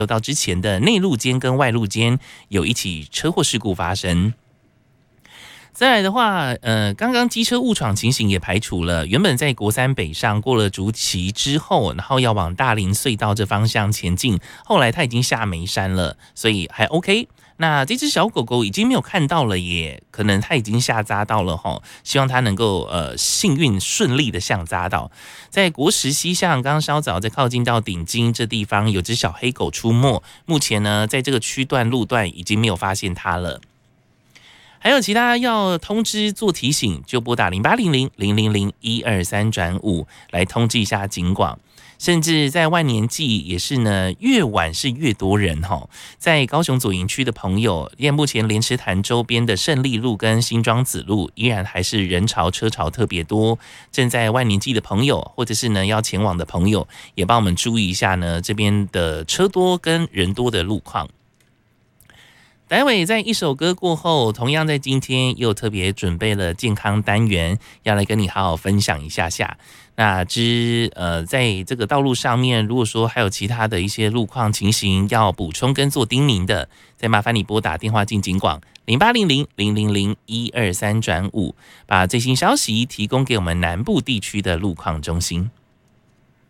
到之前的内陆间跟外陆间有一起车祸事故发生。再来的话，刚刚机车误闯情形也排除了，原本在国三北上过了竹崎之后，然后要往大林隧道这方向前进，后来他已经下梅山了，所以还 OK。那这只小狗狗已经没有看到了耶，可能它已经下匝道了齁，希望它能够幸运顺利的下匝道。在国十西巷，刚刚稍早在靠近到顶金这地方有只小黑狗出没，目前呢在这个区段路段已经没有发现它了。还有其他要通知做提醒，就拨打0800-000-123-5来通知一下警广。甚至在万年祭也是呢，越晚是越多人齁。在高雄左营区的朋友，因为目前莲池潭周边的胜利路跟新庄子路依然还是人潮车潮特别多。正在万年祭的朋友，或者是呢要前往的朋友，也帮我们注意一下呢这边的车多跟人多的路况。待会在一首歌过后，同样在今天又特别准备了健康单元，要来跟你好好分享一下下。那在这个道路上面，如果说还有其他的一些路况情形要补充跟做叮咛的，再麻烦你拨打电话进警广0800-000-123-5，把最新消息提供给我们南部地区的路况中心。